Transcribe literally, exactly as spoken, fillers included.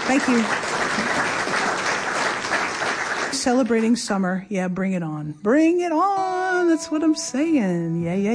Thank you. Celebrating summer. Yeah, bring it on. Bring it on. That's what I'm saying. Yeah, yeah.